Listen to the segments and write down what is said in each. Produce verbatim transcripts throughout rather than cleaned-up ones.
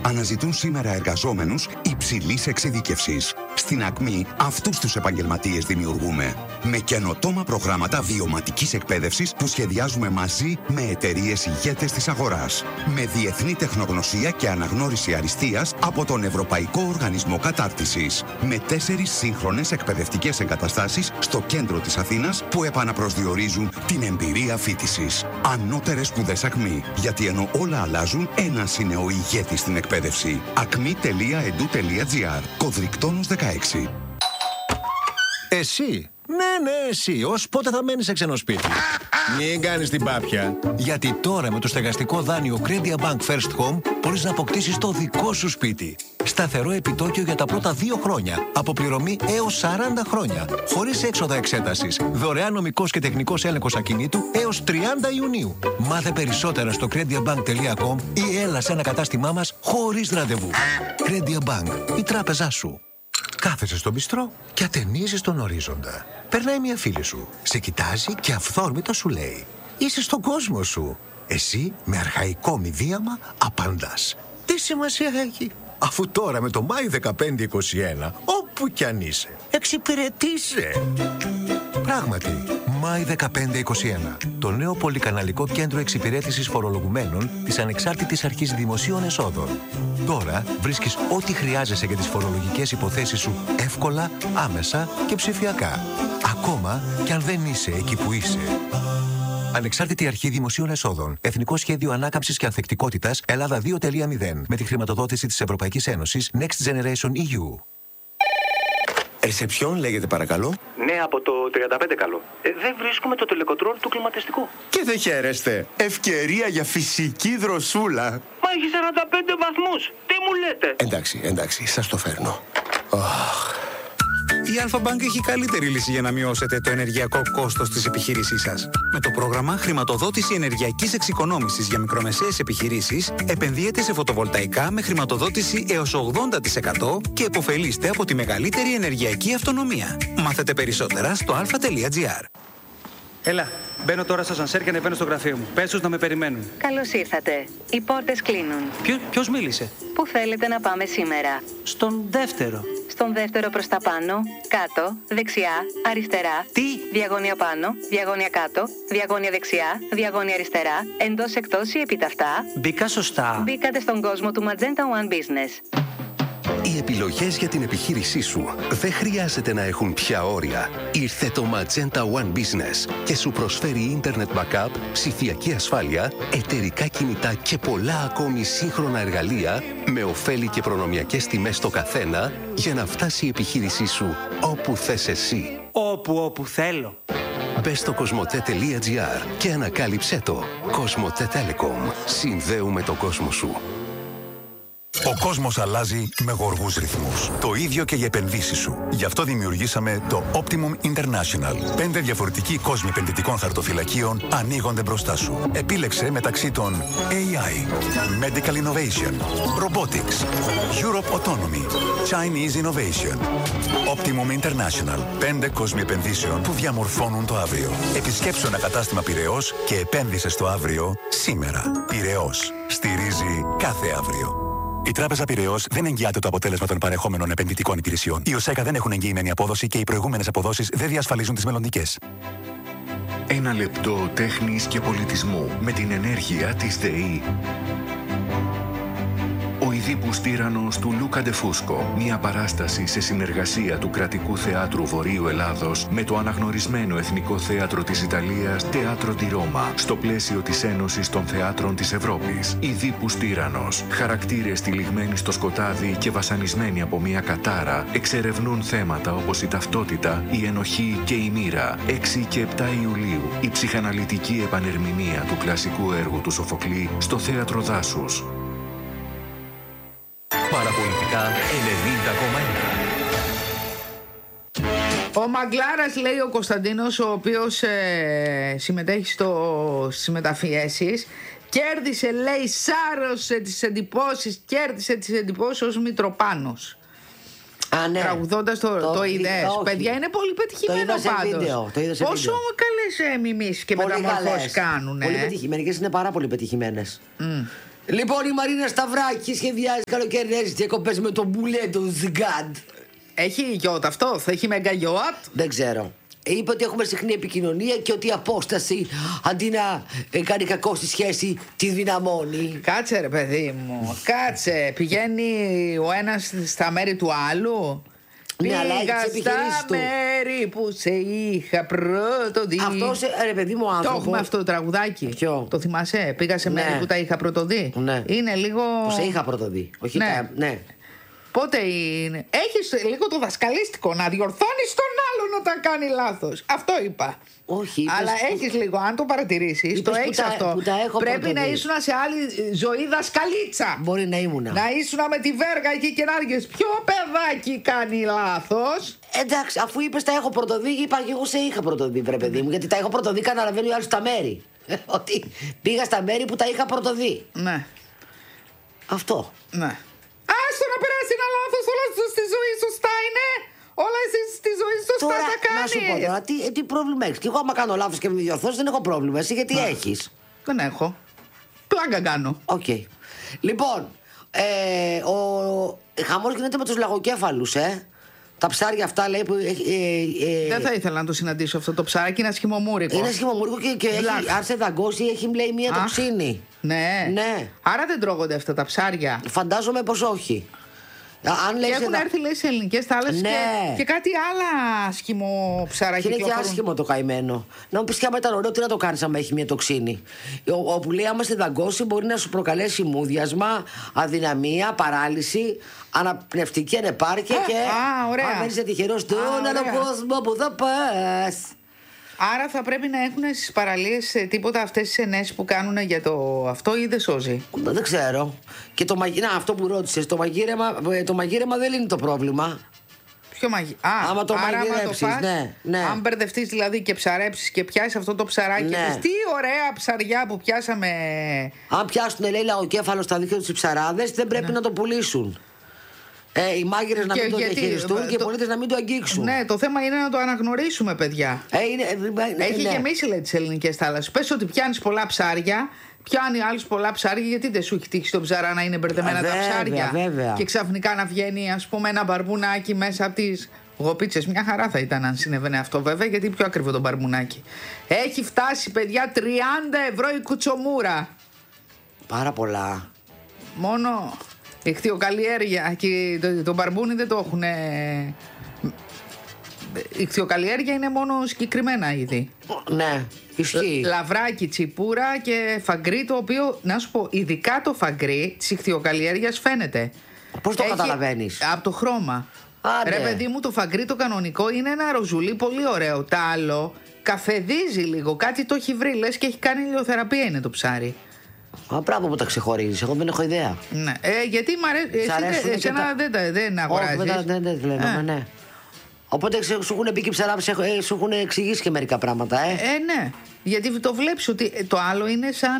αναζητούν σήμερα εργαζόμενους υψηλής εξειδίκευσης. Στην Ακμή, αυτούς τους επαγγελματίες δημιουργούμε. Με καινοτόμα προγράμματα βιωματικής εκπαίδευσης που σχεδιάζουμε μαζί με εταιρείες ηγέτες της αγοράς. Με διεθνή τεχνογνωσία και αναγνώριση αριστείας από τον Ευρωπαϊκό Οργανισμό Κατάρτισης. Με τέσσερις σύγχρονες εκπαιδευτικές εγκαταστάσεις στο κέντρο της Αθήνας που επαναπροσδιορίζουν την εμπειρία φοιτησης. Ανώτερες σπουδές Ακμή. Γιατί ενώ όλα αλλάζουν, ένας είναι ο ηγέτης στην εκπαίδευση. ακμή τελεία ed u τελεία gr. Κωδρικτόνος δεκαέξι. Εσύ, ναι, ναι, εσύ, ως πότε θα μένεις σε ξένο σπίτι? Μην κάνεις την πάπια. Γιατί τώρα με το στεγαστικό δάνειο Credit Bank First Home μπορείς να αποκτήσεις το δικό σου σπίτι. Σταθερό επιτόκιο για τα πρώτα δύο χρόνια. Αποπληρωμή έως σαράντα χρόνια. Χωρίς έξοδα εξέτασης. Δωρεάν νομικός και τεχνικός έλεγχος ακινήτου έως τριάντα Ιουνίου. Μάθε περισσότερα στο crediabank τελεία com ή έλα σε ένα κατάστημά μας χωρίς ραντεβού. Credit Bank, η τράπεζά σου. Κάθεσαι στο μπιστρό και ατενίζεις τον ορίζοντα. Περνάει μια φίλη σου, σε κοιτάζει και αυθόρμητα σου λέει: είσαι στον κόσμο σου. Εσύ με αρχαϊκό μηδίαμα απαντάς: τι σημασία έχει? Αφού τώρα με το Μάη δεκαπέντε είκοσι ένα, όπου κι αν είσαι, εξυπηρετείσαι. Πράγματι, Μάη δεκαπέντε είκοσι ένα. Το νέο πολυκαναλικό κέντρο εξυπηρέτησης φορολογουμένων της Ανεξάρτητης Αρχής Δημοσίων Εσόδων. Τώρα βρίσκεις ό,τι χρειάζεσαι για τις φορολογικές υποθέσεις σου εύκολα, άμεσα και ψηφιακά. Ακόμα κι αν δεν είσαι εκεί που είσαι. Ανεξάρτητη Αρχή Δημοσίων Εσόδων. Εθνικό Σχέδιο Ανάκαμψης και Ανθεκτικότητας Ελλάδα δύο τελεία μηδέν. Με τη χρηματοδότηση της Ευρωπαϊκής Ένωσης Next Generation ι γιου. Ρεσεψιόν λέγεται παρακαλώ. Ναι, από το τριάντα πέντε καλό. Ε, δεν βρίσκουμε το τελεκοντρόλ του κλιματιστικού. Και δεν χαίρεστε. Ευκαιρία για φυσική δροσούλα. Μα έχει σαράντα πέντε βαθμούς. Τι μου λέτε? Εντάξει, εντάξει, σας το φέρνω. Oh. Η Αλφα-Bank έχει καλύτερη λύση για να μειώσετε το ενεργειακό κόστος της επιχείρησής σας. Με το πρόγραμμα Χρηματοδότηση Ενεργειακής Εξοικονόμησης για μικρομεσαίες επιχειρήσεις, επενδύετε σε φωτοβολταϊκά με χρηματοδότηση έως ογδόντα τοις εκατό και επωφελείστε από τη μεγαλύτερη ενεργειακή αυτονομία. Μάθετε περισσότερα στο αλφα τελεία τζι άρ. Έλα, μπαίνω τώρα στο σανσέρ και ανεβαίνω στο γραφείο μου. Πες τους να με περιμένουν. Καλώς ήρθατε. Οι πόρτες κλείνουν. Ποιο, ποιος μίλησε? Πού θέλετε να πάμε σήμερα? Στον δεύτερο. Στον δεύτερο προς τα πάνω, κάτω, δεξιά, αριστερά. Τι? Διαγώνια πάνω, διαγώνια κάτω, διαγώνια δεξιά, διαγώνια αριστερά, εντός εκτός ή επιταυτά. Μπήκα σωστά. Μπήκατε στον κόσμο του Magenta One Business. Οι επιλογές για την επιχείρησή σου δεν χρειάζεται να έχουν πια όρια. Ήρθε το Magenta One Business και σου προσφέρει Internet Backup, ψηφιακή ασφάλεια, εταιρικά κινητά και πολλά ακόμη σύγχρονα εργαλεία με ωφέλη και προνομιακές τιμές στο καθένα για να φτάσει η επιχείρησή σου όπου θες εσύ. Όπου, όπου θέλω. Μπες στο κοσμοτέ τελεία τζι άρ και ανακάλυψέ το. Κοσμοτέ Telecom. Συνδέουμε τον κόσμο σου. Ο κόσμος αλλάζει με γοργούς ρυθμούς. Το ίδιο και οι επενδύσεις σου. Γι' αυτό δημιουργήσαμε το Optimum International. Πέντε διαφορετικοί κόσμοι επενδυτικών χαρτοφυλακίων ανοίγονται μπροστά σου. Επίλεξε μεταξύ των έι άι, Medical Innovation, Robotics, Europe Autonomy, Chinese Innovation. Optimum International. Πέντε κόσμοι επενδύσεων που διαμορφώνουν το αύριο. Επισκέψου ένα κατάστημα Πειραιώς και επένδυσε στο αύριο σήμερα. Πειραιώς. Στηρίζει κάθε αύριο. Η Τράπεζα Πειραιώς δεν εγγυάται το αποτέλεσμα των παρεχόμενων επενδυτικών υπηρεσιών. Οι ΟΣΕΚΑ δεν έχουν εγγυημένη απόδοση και οι προηγούμενες αποδόσεις δεν διασφαλίζουν τις μελλοντικές. Ένα λεπτό τέχνης και πολιτισμού με την ενέργεια της ΔΕΗ. Ο Ιδίππους Τύραννος του Λούκα Ντεφούσκο. Μια παράσταση σε συνεργασία του Κρατικού Θεάτρου Βορείου Ελλάδος με το αναγνωρισμένο Εθνικό Θέατρο της Ιταλίας Teatro di Roma στο πλαίσιο της Ένωσης των Θεάτρων της Ευρώπης. Ιδίππους Τύραννος. Χαρακτήρες τυλιγμένοι στο σκοτάδι και βασανισμένοι από μια κατάρα εξερευνούν θέματα όπως η ταυτότητα, η ενοχή και η μοίρα. έξι και επτά Ιουλίου. Η ψυχαναλυτική επανερμηνεία του κλασικού έργου του Σοφοκλή στο Θέατρο Δάσους. Παραπολιτικά ενενήντα κόμμα ένα. Ο Μαγκλάρας, λέει ο Κωνσταντίνος, ο οποίος ε, συμμετέχει στο, στις μεταφιέσεις, κέρδισε, λέει, σάρωσε τις εντυπώσεις, κέρδισε τις εντυπώσεις ως Μητροπάνος. Α, ναι. Τραγουδώντας το, το, το είδες. Παιδιά, είναι πολύ πετυχημένο πάντως. Πόσο καλές μιμήσεις και μεταμορφώσεις κάνουν. Πολύ πετυχημένες, είναι πάρα πολύ πετυχημένες. Mm. Λοιπόν, η Μαρίνα Σταυράκη σχεδιάζει καλοκαιρινές διακοπές με τον μπουλέ του Ζιγκάντ. Έχει γιότ αυτό, θα έχει μεγα γιότ. Δεν ξέρω. Είπε ότι έχουμε συχνή επικοινωνία και ότι η απόσταση αντί να ε, κάνει κακό στη σχέση τη δυναμώνει. Κάτσε ρε παιδί μου, κάτσε. Πηγαίνει ο ένας στα μέρη του άλλου. Ναι, αλλά έχει τις επιχειρήσεις του. Στα μέρη που σε είχα πρώτο δει. Αυτός, ρε παιδί μου, άνθρωπο. Το έχουμε αυτό το τραγουδάκι. Ποιο? Το θυμάσαι? Πήγα σε μέρη ναι. που τα είχα πρώτο δει. Ναι. Είναι λίγο. Που σε είχα πρώτο δει. Όχι ναι. τα... ναι. Πότε είναι. Έχεις λίγο το δασκαλίστικο να διορθώνεις τον άλλον όταν κάνει λάθος. Αυτό είπα. Όχι. Είπες, αλλά που... έχεις λίγο, αν το παρατηρήσεις, το έχεις αυτό. Πρέπει να ήσουν σε άλλη ζωή δασκαλίτσα. Μπορεί να ήμουνα. Να ήσουν με τη βέργα εκεί και να έρχεσαι. Ποιο παιδάκι κάνει λάθος? Εντάξει, αφού είπες τα έχω πρωτοδεί, είπα και εγώ σε είχα πρωτοδεί, βρε παιδί μου. Γιατί τα έχω πρωτοδεί, καταλαβαίνει ο άλλος στα μέρη. Ότι πήγα στα μέρη που τα είχα πρωτοδεί. Ναι. Αυτό. Ναι. Άστο να περάσει ένα λάθος, όλα στη ζωή σωστά είναι. Όλα εσύ στη ζωή σωστά τώρα, τα κάνεις. Να σου πω τώρα, τι, τι πρόβλημα έχεις? Και εγώ άμα κάνω λάθος και με διορθώσεις δεν έχω πρόβλημα. Εσύ γιατί ναι. έχεις? Δεν έχω. Πλάκα κάνω. Οκ. Okay. Λοιπόν, ε, ο χαμός γίνεται με τους λαγοκέφαλους, ε. Τα ψάρια αυτά λέει που. Ε, ε, ε, δεν θα ήθελα να το συναντήσω αυτό το ψάρι, είναι σχημομούρικο. Είναι σχημομούρικο και, και έχει, αν σε δαγκώσει έχει λέει μία Αχ, τοξίνη. Ναι. ναι. Άρα δεν τρώγονται αυτά τα ψάρια. Φαντάζομαι πως όχι. Αν και έχουν εδα... έρθει λέει σε ελληνικές θάλασσες ναι. και, και κάτι άλλα σχημοψαρά. Και είναι και άσχημο το καημένο. Να μου πεις και άμα ήταν ωραίο, τι να το κάνεις άμα έχει μια τοξίνη. Ο, όπου λέει άμα σε δαγκώσει μπορεί να σου προκαλέσει μούδιασμα, αδυναμία, παράλυση, αναπνευστική ανεπάρκεια και α, ωραία. αν δεν είσαι τυχερός στον άλλο κόσμο που θα πας. Άρα θα πρέπει να έχουν στις παραλίες τίποτα αυτές τις ενέσεις που κάνουν για το αυτό ή δεν σώζει? Δεν ξέρω. Και το μαγείρεμα, αυτό που ρώτησες, το μαγείρεμα, το μαγείρεμα δεν είναι το πρόβλημα. Ποιο μαγείρεμα? Α, άμα το άρα μαγειρέψεις, άμα το φας, ναι, ναι. Αν μπερδευτείς δηλαδή και ψαρέψεις και πιάσεις αυτό το ψαράκι, ναι. πεις, τι ωραία ψαριά που πιάσαμε. Αν πιάσουν λέει λαγοκέφαλο στα δίχτυα τους οι ψαράδες, δεν πρέπει ναι. να το πουλήσουν. Ε, οι μάγειρες να μην το γιατί, διαχειριστούν το, και οι πολίτες να μην το αγγίξουν. Ναι, το θέμα είναι να το αναγνωρίσουμε, παιδιά. Ε, είναι, ε, Έχει ναι. γεμίσει λέει τις ελληνικές θάλασσες. Πες ότι πιάνεις πολλά ψάρια, πιάνει άλλους πολλά ψάρια, γιατί δεν σου έχει τύχει στον ψαρά να είναι μπερδεμένα βέβαια, τα ψάρια. Βέβαια. Και ξαφνικά να βγαίνει, ας πούμε, ένα μπαρμπουνάκι μέσα από τις γοπίτσες. Μια χαρά θα ήταν αν συνέβαινε αυτό, βέβαια, γιατί πιο ακριβό το μπαρμπουνάκι. Έχει φτάσει, παιδιά, τριάντα ευρώ η κουτσομούρα. Πάρα πολλά. Μόνο. Η χθιοκαλλιέργεια και το, το μπαρμπούνι δεν το έχουν. Η χθιοκαλλιέργεια είναι μόνο συγκεκριμένα είδη. Ναι, ισχύει. Λαβράκι, τσιπούρα και φαγκρί, το οποίο, να σου πω, ειδικά το φαγκρί της ηχθιοκαλλιέργειας φαίνεται. Πώς το καταλαβαίνεις? Από το χρώμα. Άντε. Ρε παιδί μου, το φαγκρί το κανονικό είναι ένα ροζουλί πολύ ωραίο. Τα άλλο καφεδίζει λίγο, κάτι το έχει βρει, λες και έχει κάνει ηλιοθεραπεία είναι το ψάρι. Α, πράγμα που τα ξεχωρίζεις, εγώ δεν έχω ιδέα. Ναι. Ε, γιατί μ' αρέσει. Εσένα τα... δεν, τα, δεν αγοράζεις. Όχι, δεν, δεν βλέπουμε, ναι. Οπότε σου έχουν πει και ψαρά, σου έχουν εξηγήσει και μερικά πράγματα, ε. Ε, ναι. Γιατί το βλέπεις ότι το άλλο είναι σαν.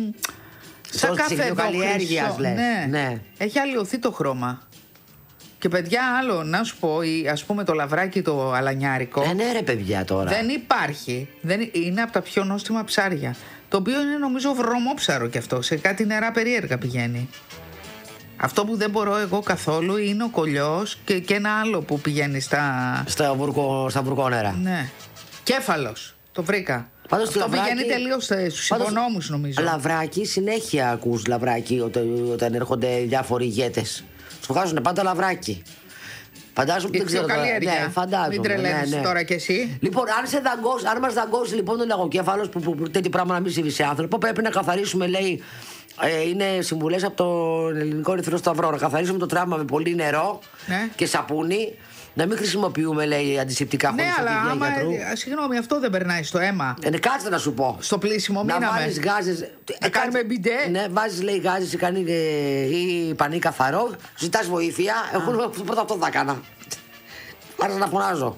Σαν καφεδοκαλλιέργειας, λες. Ναι. ναι. Έχει αλλοιωθεί το χρώμα. Και παιδιά, άλλο να σου πω, ας πούμε το λαβράκι το αλανιάρικο. Ε, ναι, ρε παιδιά τώρα. Δεν υπάρχει. Δεν, είναι από τα πιο νόστιμα ψάρια. Το οποίο είναι νομίζω βρωμόψαρο κι αυτό. Σε κάτι νερά περίεργα πηγαίνει. Αυτό που δεν μπορώ εγώ καθόλου είναι ο κολλιός και, και ένα άλλο που πηγαίνει στα. Στα, βουρκο, στα βουρκόνερα. Ναι. Κέφαλος. Το βρήκα. Πάντως αυτό λαβράκι, πηγαίνει τελείως στους υπονόμους νομίζω. Λαβράκι, συνέχεια ακούς λαβράκι όταν, όταν έρχονται διάφοροι ηγέτες. Σου βγάζουν πάντα λαβράκι. Φαντάζομαι δεν ξέρω. Ναι, φαντάζομαι. Μην τρελαίνεις ναι, ναι. τώρα κι εσύ. Λοιπόν, αν, σε δαγκώσει, αν μας δαγκώσει λοιπόν τον λαγοκέφαλος που, που, που τέτοιο πράγμα να μην συμβεί σε άνθρωπο, πρέπει να καθαρίσουμε, λέει. Ε, είναι συμβουλές από τον Ελληνικό Ερυθρό Σταυρό. Να καθαρίσουμε το τραύμα με πολύ νερό ναι. και σαπούνι. Να μην χρησιμοποιούμε, λέει, αντισηπτικά χωρίς ναι, αλλά άμα, γιατρού. Ε, συγγνώμη, αυτό δεν περνάει στο αίμα. Ε, ναι, κάτσε να σου πω. Στο πλήσιμο μήναμε. Να βάλεις γάζες. Να ε, κάνουμε μπιντέ. Ναι, βάζεις, λέει, γάζες ή, κάνει, ε, ή πανί καθαρό. Ζητάς βοήθεια. Εγώ πρώτα αυτό θα έκανα. Άρα να φωνάζω.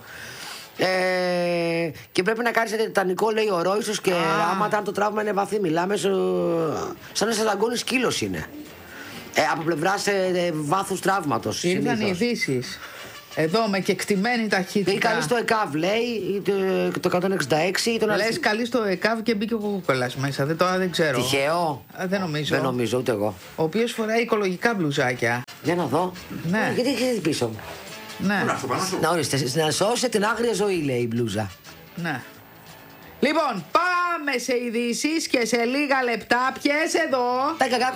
Ε, και πρέπει να κάνεις τιτανικό, λέει, ορό, ίσως και ράματα. Αν το τραύμα είναι βαθύ, μιλάμε στο... σαν να σε δαγκώνει σκύλος είναι. Ε, από πλευράς ε, βάθους τραύματος. Ήρθαν οι ειδήσεις. Εδώ με κεκτημένη ταχύτητα. Ή καλή στο ΕΚΑΒ, λέει, το εκατόν εξήντα έξι. Τον Λες καλή στο ΕΚΑΒ και μπήκε ο Κοκοκόλας μέσα. Δεν, το, δεν ξέρω. Τυχαίο. Α, δεν νομίζω. Δεν νομίζω, ούτε εγώ. Ο οποίος φοράει οικολογικά μπλουζάκια. Για να δω. Ναι. Ε, γιατί έχετε πίσω μου. Ναι. Να ορίστε, να σώσετε την άγρια ζωή, λέει η μπλούζα. Ναι. Λοιπόν, πάμε σε ειδήσεις και σε λίγα λεπτά. Ποιες εδώ. Τα κακά